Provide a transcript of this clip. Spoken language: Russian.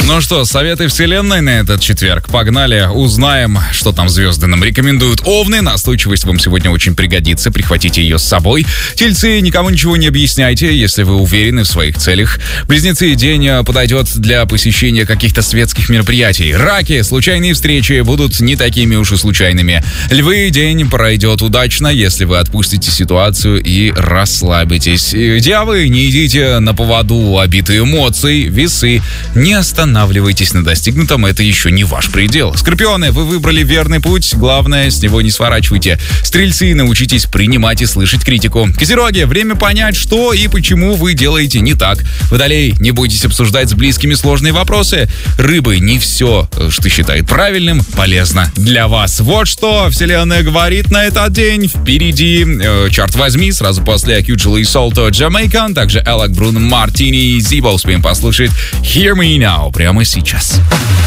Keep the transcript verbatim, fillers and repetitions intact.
Ну что, советы вселенной на этот четверг. Погнали, узнаем, что там звезды нам рекомендуют. Овны, настойчивость вам сегодня очень пригодится, прихватите ее с собой. Тельцы, никому ничего не объясняйте, если вы уверены в своих целях. Близнецы, день подойдет для посещения каких-то светских мероприятий. Раки, случайные встречи будут не такими уж и случайными. Львы, день пройдет удачно, если вы отпустите ситуацию и расслабитесь. Девы, не идите на поводу обитой эмоций. Весы, не останавливайтесь на достигнутом, это еще не ваш предел. Скорпионы, вы выбрали верный путь, главное, с него не сворачивайте. Стрельцы, научитесь принимать и слышать критику. Козероги, время понять, что и почему вы делаете не так. Водолей, не бойтесь обсуждать с близкими сложные вопросы. Рыбы, не все, что считает правильным, полезно для вас. Вот что вселенная говорит на этот день. Впереди, э, черт возьми, сразу после Акьюджела и Солто Jamaican, также Элак, Бруно Мартини и Зиба успеем послушать Hear Me Now прямо сейчас.